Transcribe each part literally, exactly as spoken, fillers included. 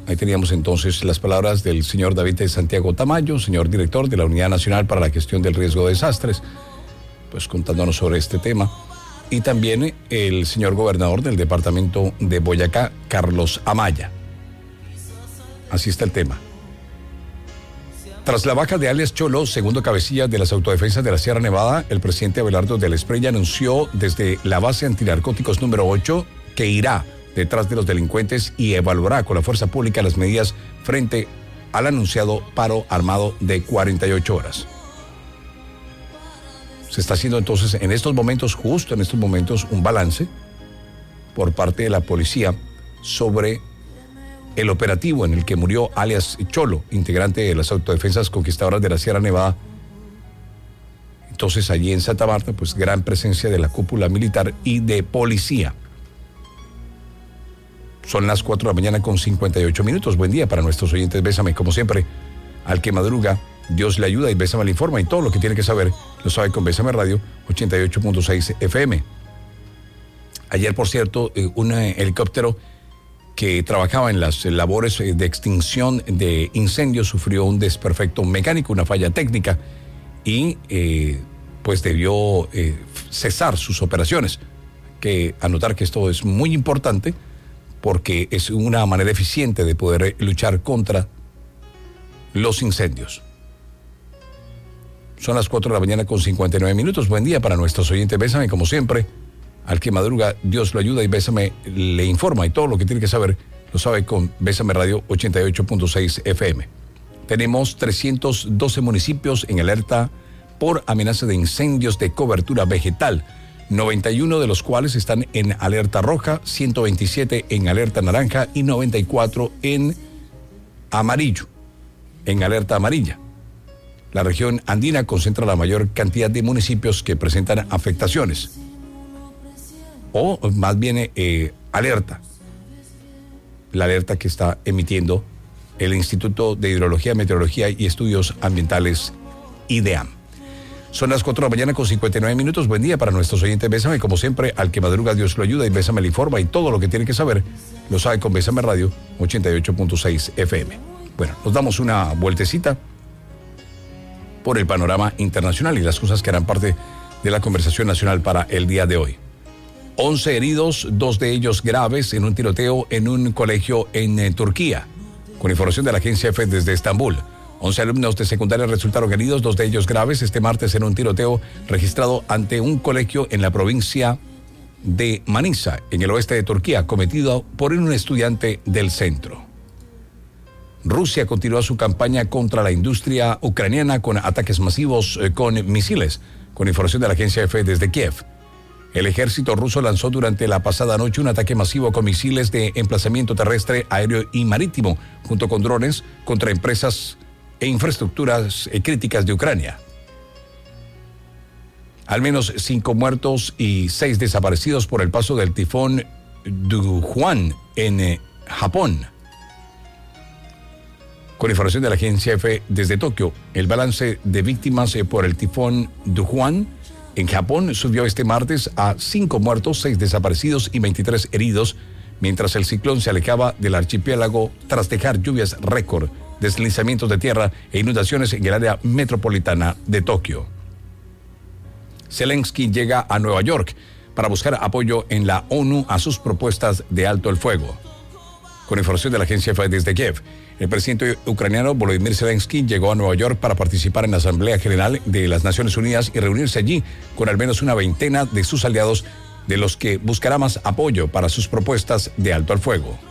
Ahí teníamos entonces las palabras del señor David de Santiago Tamayo, señor director de la Unidad Nacional para la Gestión del Riesgo de Desastres, pues contándonos sobre este tema. Y también el señor gobernador del departamento de Boyacá, Carlos Amaya. Así está el tema. Tras la baja de alias Cholo, segundo cabecilla de las autodefensas de la Sierra Nevada, el presidente Abelardo de la Espriella anunció desde la base antinarcóticos número ocho que irá detrás de los delincuentes y evaluará con la fuerza pública las medidas frente al anunciado paro armado de cuarenta y ocho horas. Se está haciendo entonces en estos momentos, justo en estos momentos, un balance por parte de la policía sobre el operativo en el que murió alias Cholo, integrante de las autodefensas conquistadoras de la Sierra Nevada. Entonces allí en Santa Marta, pues gran presencia de la cúpula militar y de policía. Son las cuatro de la mañana con cincuenta y ocho minutos. Buen día para nuestros oyentes. Bésame, como siempre, al que madruga, Dios le ayuda y Bésame le informa. Y todo lo que tiene que saber lo sabe con Bésame Radio ochenta y ocho punto seis F M. Ayer, por cierto, un helicóptero que trabajaba en las labores de extinción de incendios sufrió un desperfecto mecánico, una falla técnica, y eh, pues debió eh, cesar sus operaciones. Que anotar que esto es muy importante, porque es una manera eficiente de poder luchar contra los incendios. Son las cuatro de la mañana con cincuenta y nueve minutos. Buen día para nuestros oyentes. Bésame, como siempre, al que madruga, Dios lo ayuda y Bésame le informa. Y todo lo que tiene que saber lo sabe con Bésame Radio ochenta y ocho punto seis F M. Tenemos trescientos doce municipios en alerta por amenaza de incendios de cobertura vegetal, noventa y uno de los cuales están en alerta roja, ciento veintisiete en alerta naranja y noventa y cuatro en amarillo, en alerta amarilla. La región andina concentra la mayor cantidad de municipios que presentan afectaciones, o más bien eh, alerta, la alerta que está emitiendo el Instituto de Hidrología, Meteorología y Estudios Ambientales, IDEAM. Son las cuatro de la mañana con cincuenta y nueve minutos. Buen día para nuestros oyentes. Bésame, como siempre, al que madruga, Dios lo ayuda y Bésame le informa. Y todo lo que tiene que saber lo sabe con Bésame Radio ochenta y ocho punto seis F M. Bueno, nos damos una vueltecita por el panorama internacional y las cosas que harán parte de la conversación nacional para el día de hoy. once heridos, dos de ellos graves en un tiroteo en un colegio en eh, Turquía. Con información de la agencia F desde Estambul. once alumnos de secundaria resultaron heridos, dos de ellos graves, este martes en un tiroteo registrado ante un colegio en la provincia de Manisa, en el oeste de Turquía, cometido por un estudiante del centro. Rusia continúa su campaña contra la industria ucraniana con ataques masivos eh, con misiles, con información de la agencia F desde Kiev. El ejército ruso lanzó durante la pasada noche un ataque masivo con misiles de emplazamiento terrestre, aéreo y marítimo, junto con drones, contra empresas e infraestructuras críticas de Ucrania. Al menos cinco muertos y seis desaparecidos por el paso del tifón Dujuan en eh, Japón. Con información de la agencia F desde Tokio, el balance de víctimas eh, por el tifón Dujuan en Japón subió este martes a cinco muertos, seis desaparecidos y veintitrés heridos, mientras el ciclón se alejaba del archipiélago tras dejar lluvias récord, deslizamientos de tierra e inundaciones en el área metropolitana de Tokio. Zelensky llega a Nueva York para buscar apoyo en la ONU a sus propuestas de alto el fuego. Con información de la agencia F desde Kiev, el presidente ucraniano Volodymyr Zelensky llegó a Nueva York para participar en la Asamblea General de las Naciones Unidas y reunirse allí con al menos una veintena de sus aliados, de los que buscará más apoyo para sus propuestas de alto al fuego.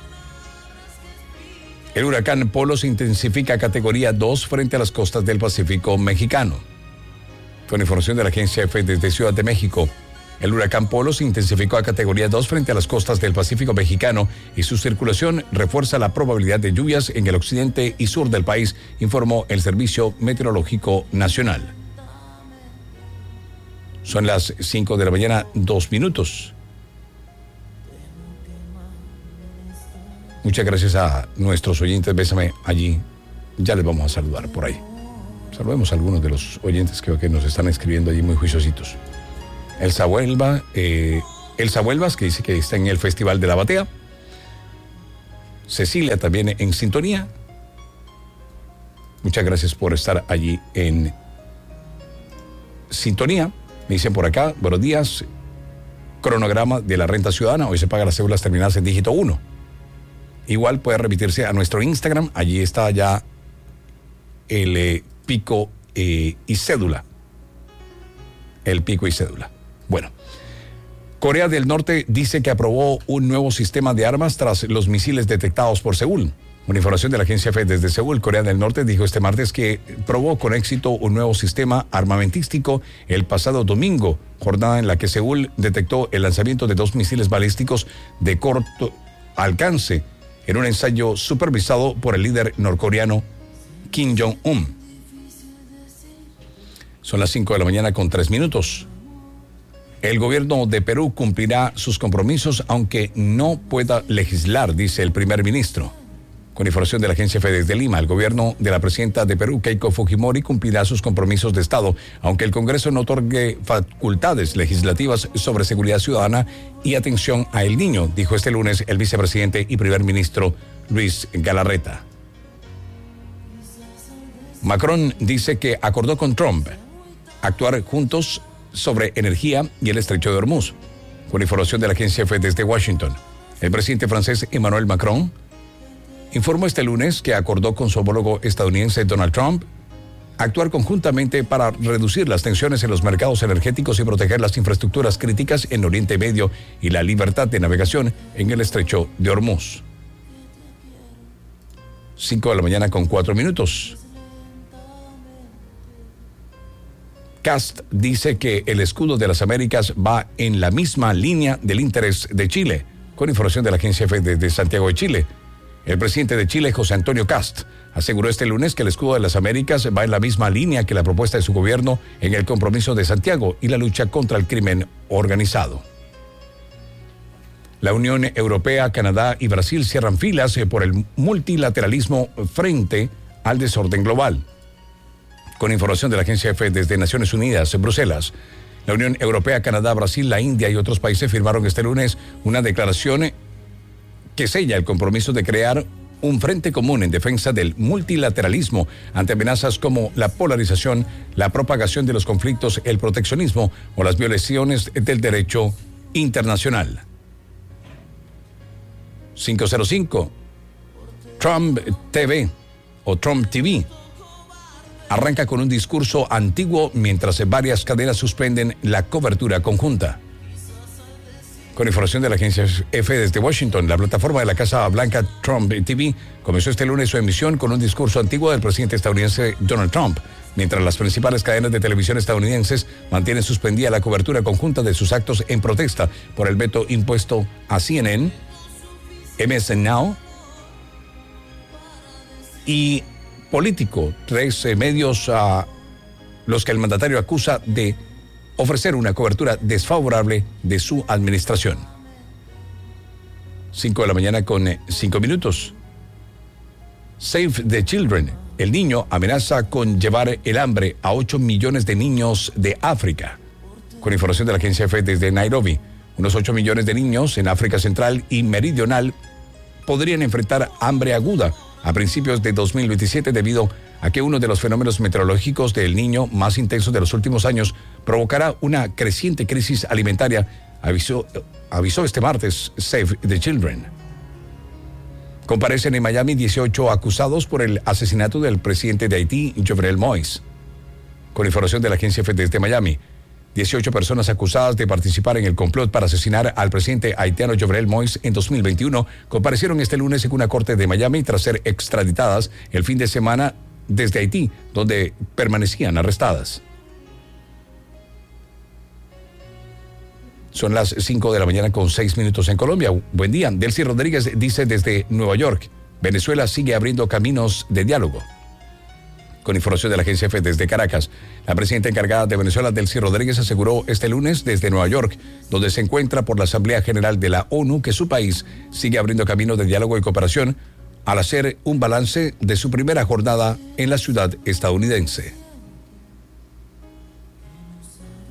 El huracán Polo se intensifica a categoría dos frente a las costas del Pacífico mexicano. Con información de la agencia F desde Ciudad de México, el huracán Polo se intensificó a categoría dos frente a las costas del Pacífico mexicano y su circulación refuerza la probabilidad de lluvias en el occidente y sur del país, informó el Servicio Meteorológico Nacional. Son las cinco de la mañana, dos minutos. Muchas gracias a nuestros oyentes. Bésame allí. Ya les vamos a saludar por ahí. Saludemos a algunos de los oyentes que, que nos están escribiendo allí muy juiciositos. Elsa Huelva, eh, Elsa Huelvas, que dice que está en el Festival de la Batea. Cecilia también en sintonía. Muchas gracias por estar allí en sintonía. Me dicen por acá, buenos días. Cronograma de la renta ciudadana. Hoy se paga las cédulas terminadas en dígito uno. Igual puede remitirse a nuestro Instagram. Allí está ya el eh, pico eh, y cédula. El pico y cédula. Bueno. Corea del Norte dice que aprobó un nuevo sistema de armas tras los misiles detectados por Seúl. Una información de la agencia F desde Seúl, Corea del Norte dijo este martes que probó con éxito un nuevo sistema armamentístico el pasado domingo, jornada en la que Seúl detectó el lanzamiento de dos misiles balísticos de corto alcance en un ensayo supervisado por el líder norcoreano Kim Jong-un. Son las cinco de la mañana con tres minutos. El gobierno de Perú cumplirá sus compromisos aunque no pueda legislar, dice el primer ministro. Con información de la agencia F desde Lima, el gobierno de la presidenta de Perú, Keiko Fujimori, cumplirá sus compromisos de Estado, aunque el Congreso no otorgue facultades legislativas sobre seguridad ciudadana y atención a el niño, dijo este lunes el vicepresidente y primer ministro Luis Galarreta. Macron dice que acordó con Trump actuar juntos sobre energía y el estrecho de Hormuz. Con información de la agencia F desde Washington, el presidente francés Emmanuel Macron informó este lunes que acordó con su homólogo estadounidense Donald Trump actuar conjuntamente para reducir las tensiones en los mercados energéticos y proteger las infraestructuras críticas en Oriente Medio y la libertad de navegación en el estrecho de Hormuz. Cinco de la mañana con cuatro minutos. Cast dice que el escudo de las Américas va en la misma línea del interés de Chile. Con información de la agencia F desde Santiago de Chile, el presidente de Chile, José Antonio Cast, aseguró este lunes que el escudo de las Américas va en la misma línea que la propuesta de su gobierno en el compromiso de Santiago y la lucha contra el crimen organizado. La Unión Europea, Canadá y Brasil cierran filas por el multilateralismo frente al desorden global. Con información de la agencia F desde Naciones Unidas, en Bruselas, la Unión Europea, Canadá, Brasil, la India y otros países firmaron este lunes una declaración que sella el compromiso de crear un frente común en defensa del multilateralismo ante amenazas como la polarización, la propagación de los conflictos, el proteccionismo o las violaciones del derecho internacional. cinco cero cinco. Trump T V o Trump T V arranca con un discurso antiguo mientras varias cadenas suspenden la cobertura conjunta. Con información de la agencia F desde Washington, la plataforma de la Casa Blanca Trump T V comenzó este lunes su emisión con un discurso antiguo del presidente estadounidense Donald Trump, mientras las principales cadenas de televisión estadounidenses mantienen suspendida la cobertura conjunta de sus actos en protesta por el veto impuesto a C N N, M S N Now y Político, tres eh, medios a los que el mandatario acusa de ofrecer una cobertura desfavorable de su administración. Cinco de la mañana con eh, cinco minutos. Save the Children. El niño amenaza con llevar el hambre a ocho millones de niños de África. Con información de la agencia F desde Nairobi, unos ocho millones de niños en África Central y Meridional podrían enfrentar hambre aguda a principios de dos mil veintisiete debido a que uno de los fenómenos meteorológicos del Niño más intensos de los últimos años provocará una creciente crisis alimentaria, avisó, avisó este martes Save the Children. Comparecen en Miami dieciocho acusados por el asesinato del presidente de Haití, Jovenel Moïse. Con información de la agencia F desde Miami, dieciocho personas acusadas de participar en el complot para asesinar al presidente haitiano Jovenel Moïse en dos mil veintiuno comparecieron este lunes en una corte de Miami tras ser extraditadas el fin de semana desde Haití, donde permanecían arrestadas. Son las cinco de la mañana con seis minutos en Colombia. Buen día. Delcy Rodríguez dice desde Nueva York, Venezuela sigue abriendo caminos de diálogo. Con información de la agencia F desde Caracas, la presidenta encargada de Venezuela, Delcy Rodríguez, aseguró este lunes desde Nueva York, donde se encuentra por la Asamblea General de la ONU, que su país sigue abriendo camino de diálogo y cooperación al hacer un balance de su primera jornada en la ciudad estadounidense.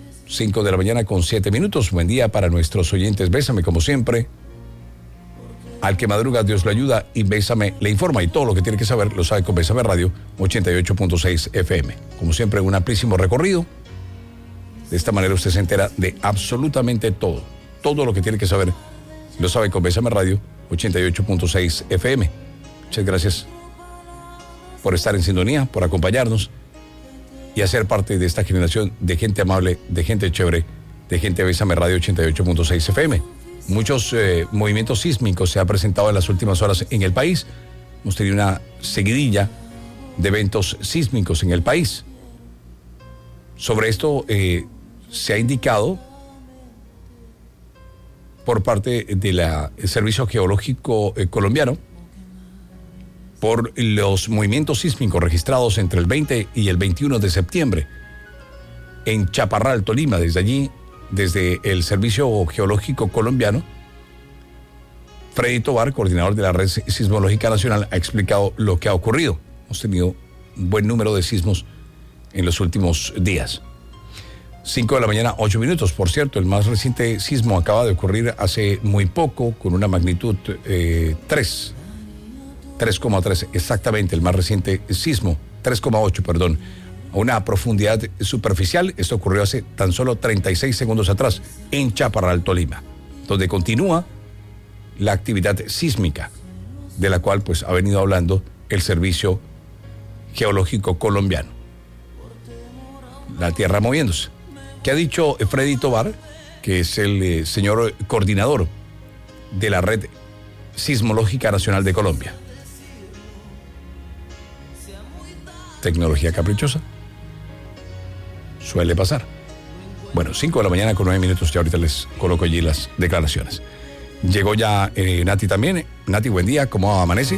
Cinco de la mañana con siete minutos. Buen día para nuestros oyentes. Bésame como siempre. Al que madruga, Dios lo ayuda y Bésame le informa. Y todo lo que tiene que saber lo sabe con Bésame Radio ochenta y ocho punto seis F M. Como siempre, un amplísimo recorrido. De esta manera usted se entera de absolutamente todo. Todo lo que tiene que saber lo sabe con Bésame Radio ochenta y ocho punto seis F M. Muchas gracias por estar en sintonía, por acompañarnos y hacer parte de esta generación de gente amable, de gente chévere, de gente Bésame Radio ochenta y ocho punto seis F M. Muchos eh, movimientos sísmicos se han presentado en las últimas horas en el país. Hemos tenido una seguidilla de eventos sísmicos en el país. Sobre esto eh, se ha indicado por parte del Servicio Geológico eh, Colombiano por los movimientos sísmicos registrados entre el veinte y el veintiuno de septiembre en Chaparral, Tolima. Desde allí, desde el Servicio Geológico Colombiano, Freddy Tovar, coordinador de la Red Sismológica Nacional, ha explicado lo que ha ocurrido. Hemos tenido un buen número de sismos en los últimos días. cinco de la mañana, ocho minutos. Por cierto, el más reciente sismo acaba de ocurrir hace muy poco, con una magnitud eh, tres. tres coma tres, exactamente, el más reciente sismo. tres coma ocho, perdón. A una profundidad superficial. Esto ocurrió hace tan solo treinta y seis segundos atrás en Chaparral, Tolima, donde continúa la actividad sísmica, de la cual pues ha venido hablando el Servicio Geológico Colombiano. La tierra moviéndose. ¿Qué ha dicho Freddy Tovar, que es el eh, señor coordinador de la Red Sismológica Nacional de Colombia? Tecnología caprichosa. Suele pasar. Bueno, cinco de la mañana con nueve minutos, ya ahorita les coloco allí las declaraciones. Llegó ya eh, Nati también. Nati, buen día, ¿cómo amanece?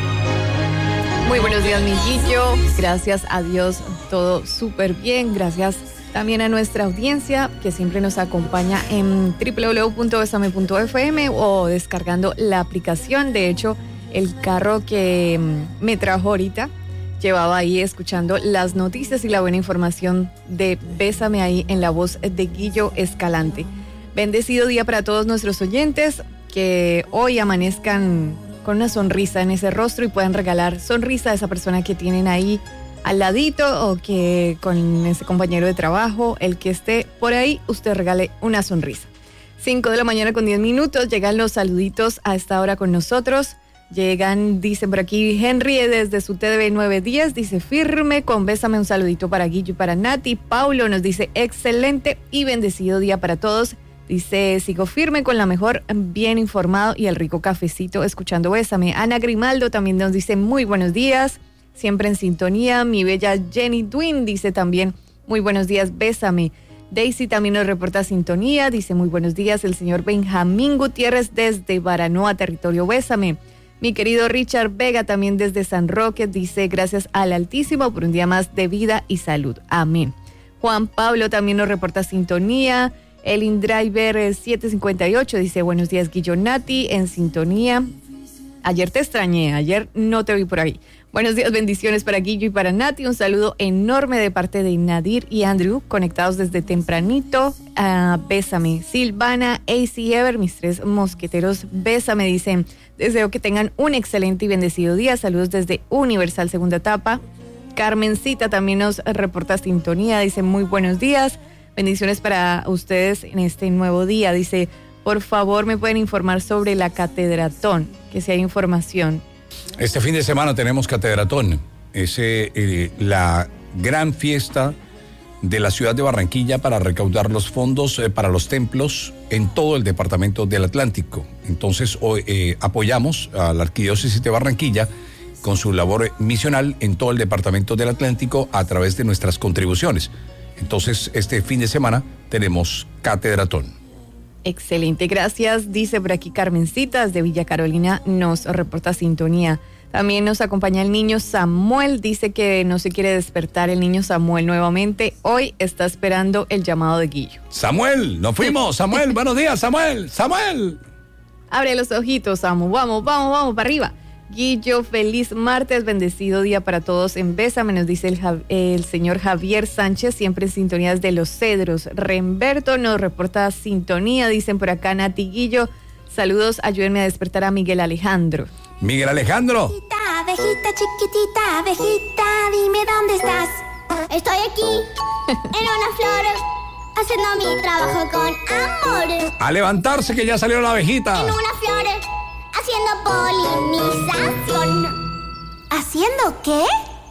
Muy buenos días, mi Guillo. Gracias a Dios, todo súper bien. Gracias también a nuestra audiencia que siempre nos acompaña en doble u doble u doble u punto besame punto f m o descargando la aplicación. De hecho, el carro que me trajo ahorita llevaba ahí escuchando las noticias y la buena información de Bésame ahí en la voz de Guillo Escalante. Bendecido día para todos nuestros oyentes, que hoy amanezcan con una sonrisa en ese rostro y puedan regalar sonrisa a esa persona que tienen ahí al ladito o que con ese compañero de trabajo, el que esté por ahí, usted regale una sonrisa. cinco de la mañana con diez minutos, llegan los saluditos a esta hora con nosotros. Llegan, dice por aquí Henry desde su T D V nueve diez, dice firme, con Bésame, un saludito para Guillo y para Nati. Paulo nos dice excelente y bendecido día para todos. Dice, sigo firme con la mejor, bien informado y el rico cafecito escuchando Bésame. Ana Grimaldo también nos dice muy buenos días, siempre en sintonía. Mi bella Jenny Dwin dice también muy buenos días, Bésame. Daisy también nos reporta sintonía, dice muy buenos días. El señor Benjamín Gutiérrez desde Baranoa, territorio Bésame. Mi querido Richard Vega también desde San Roque dice gracias al Altísimo por un día más de vida y salud. Amén. Juan Pablo también nos reporta sintonía. El InDriver siete cincuenta y ocho dice buenos días Guillo, Nati, en sintonía. Ayer te extrañé, ayer no te vi por ahí. Buenos días, bendiciones para Guillo y para Nati. Un saludo enorme de parte de Nadir y Andrew, conectados desde tempranito. Uh, Bésame. Silvana, A C Ever, mis tres mosqueteros, Bésame, dicen. Deseo que tengan un excelente y bendecido día. Saludos desde Universal, segunda etapa. Carmencita también nos reporta sintonía. Dice muy buenos días. Bendiciones para ustedes en este nuevo día. Dice, por favor, me pueden informar sobre la Catedratón, que si hay información. Este fin de semana tenemos Catedratón. Es eh, la gran fiesta de la ciudad de Barranquilla para recaudar los fondos eh, para los templos en todo el departamento del Atlántico. Entonces hoy eh, apoyamos a la Arquidiócesis de Barranquilla con su labor misional en todo el departamento del Atlántico a través de nuestras contribuciones. Entonces este fin de semana tenemos Catedratón. Excelente, gracias. Dice por aquí Carmencitas de Villa Carolina, nos reporta sintonía. También nos acompaña el niño Samuel, dice que no se quiere despertar el niño Samuel nuevamente. Hoy está esperando el llamado de Guillo. Samuel, nos fuimos. Samuel, buenos días, Samuel. Samuel. Abre los ojitos, Samu. Vamos, vamos, vamos, para arriba. Guillo, feliz martes, bendecido día para todos en Bésame, nos dice el, el señor Javier Sánchez, siempre en sintonías de Los Cedros. Remberto nos reporta sintonía, dicen por acá Nati Guillo, Saludos, ayúdenme a despertar a Miguel Alejandro. Miguel Alejandro. Abejita, abejita, chiquitita, abejita, dime dónde estás. Estoy aquí, en una flor, haciendo mi trabajo con amor. A levantarse que ya salió la abejita. En una flor, haciendo polinización. ¿Haciendo qué?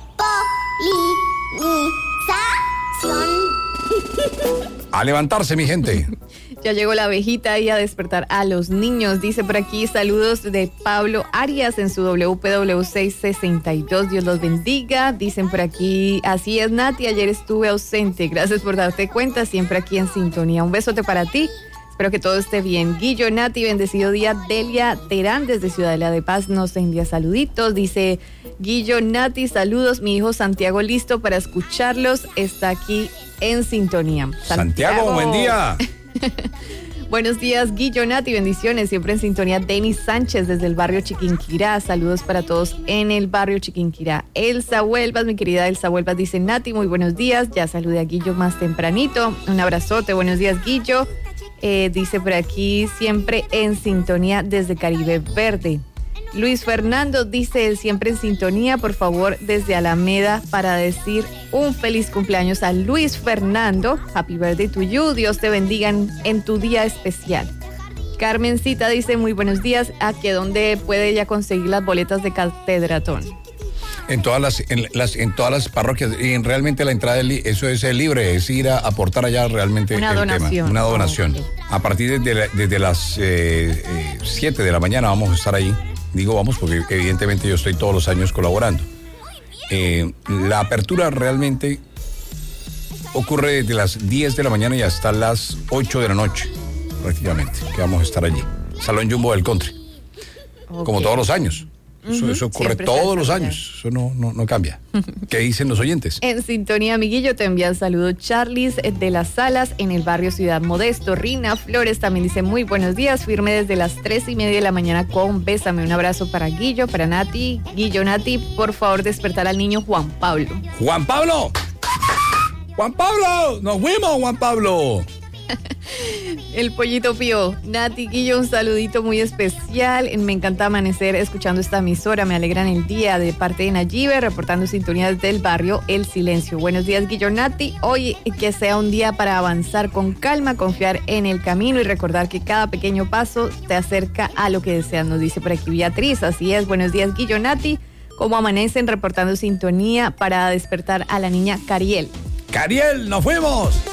Polinización. A levantarse, mi gente. Ya llegó la abejita y a despertar a los niños. Dice por aquí, saludos de Pablo Arias en su W P W seiscientos sesenta y dos. Dios los bendiga. Dicen por aquí, así es, Nati, ayer estuve ausente. Gracias por darte cuenta, siempre aquí en sintonía. Un besote para ti. Espero que todo esté bien. Guillo, Nati, bendecido día. Delia Terán desde Ciudadela de Paz nos envía saluditos. Dice, Guillo, Nati, saludos. Mi hijo Santiago listo para escucharlos. Está aquí en sintonía. Santiago, Santiago buen día. Buenos días, Guillo, Nati, bendiciones. Siempre en sintonía, Denis Sánchez desde el barrio Chiquinquirá. Saludos para todos en el barrio Chiquinquirá. Elsa Huelvas, mi querida Elsa Huelvas, dice, Nati, muy buenos días. Ya saludé a Guillo más tempranito. Un abrazote, buenos días, Guillo. Eh, dice por aquí, siempre en sintonía desde Caribe Verde. Luis Fernando dice, siempre en sintonía, por favor, desde Alameda para decir un feliz cumpleaños a Luis Fernando. Happy birthday to you. Dios te bendiga en, en tu día especial. Carmencita dice, muy buenos días. ¿A qué dónde puede ella conseguir las boletas de Catedratón? En todas las, en las, en todas las parroquias, y en realmente la entrada, de, eso es libre, es ir a aportar allá realmente una el donación. tema. Una donación. Oh, okay. A partir de, de, de las eh, eh, siete de la mañana vamos a estar ahí. Digo vamos porque evidentemente yo estoy todos los años colaborando. Eh, la apertura realmente ocurre desde las diez de la mañana y hasta las ocho de la noche, prácticamente, que vamos a estar allí. Salón Jumbo del Country. Okay. Como todos los años. Eso, uh-huh. eso ocurre Siempre todos los años, eso no, no, no cambia. ¿Qué dicen los oyentes? En sintonía, amiguillo, te envía el saludo Charlis de las Salas en el barrio Ciudad Modesto. Rina Flores también dice, muy buenos días, firme desde las tres y media de la mañana con Bésame. Un abrazo para Guillo, para Nati. Guillo, Nati, por favor despertar al niño Juan Pablo. ¡Juan Pablo! ¡Juan Pablo! ¡Nos fuimos, Juan Pablo! El pollito pío. Nati, Guillo, un saludito muy especial. Me encanta amanecer escuchando esta emisora. Me alegran el día de parte de Nayibe, reportando sintonías del barrio El Silencio. Buenos días, Guillo, Nati. Hoy que sea un día para avanzar con calma, confiar en el camino y recordar que cada pequeño paso te acerca a lo que deseas, nos dice por aquí Beatriz. Así es, buenos días, Guillo, Nati. ¿Cómo amanecen? Reportando sintonía para despertar a la niña Cariel. ¡Cariel, nos fuimos!